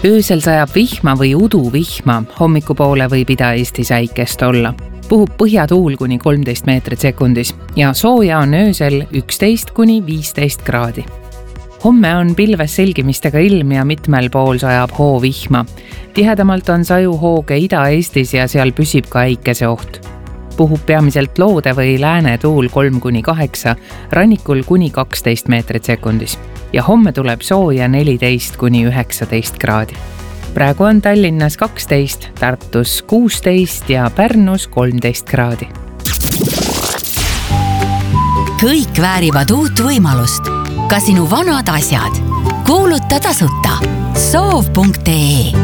Öösel sajab vihma või uduvihma, hommikupoole võib Ida-Eestis äikest olla. Puhub põhjatuul kuni 13 meetrit sekundis ja sooja on öösel 11 kuni 15 kraadi. Homme on pilves selgimistega ilm ja mitmel pool sajab hoovihma. Tihedamalt on sajuhooge Ida-Eestis ja seal püsib ka äikese oht. Puhub peamiselt loode või lääne tuul 3 kuni 8, rannikul kuni 12 meetrit sekundis ja homme tuleb sooja 14 kuni 19 kraadi. Praegu on Tallinnas 12, Tartus 16 ja Pärnus 13 kraadi. Kõik väärivad uut võimalust. Ka sinu vanad asjad. Kuuluta tasuta. Soov.ee